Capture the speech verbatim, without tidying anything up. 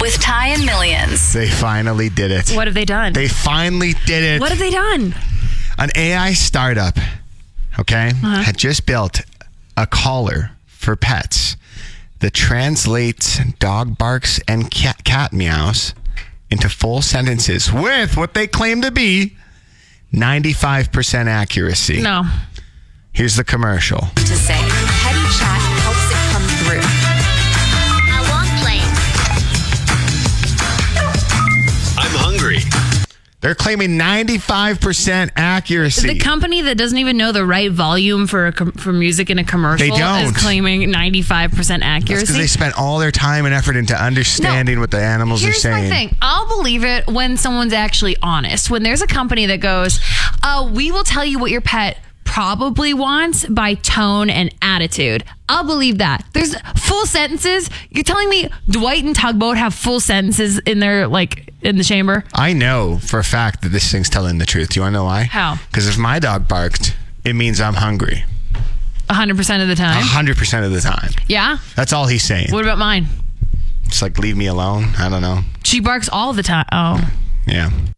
with Ty and Millions. They finally did it. What have they done? They finally did it. What have they done? An A I startup, okay, uh-huh. had just built a collar for pets that translates dog barks and cat, cat meows into full sentences with what they claim to be ninety-five percent accuracy. No. Here's the commercial. To say, petty chat helps it come through. I want plain. I'm hungry. They're claiming ninety-five percent accuracy. The company that doesn't even know the right volume for a com- for music in a commercial They don't. is claiming ninety-five percent accuracy. Because they spent all their time and effort into understanding No. what the animals Here's are saying. my thing. I'll believe it when someone's actually honest. When there's a company that goes, uh, we will tell you what your pet probably wants by tone and attitude. I'll believe that. There's full sentences. You're telling me Dwight and Tugboat have full sentences in their, like, in the chamber? I know for a fact that this thing's telling the truth. Do you want to know why? How? Because if my dog barked, it means I'm hungry. one hundred percent of the time? one hundred percent of the time. Yeah? That's all he's saying. What about mine? It's like, leave me alone. I don't know. She barks all the time. Oh. Yeah.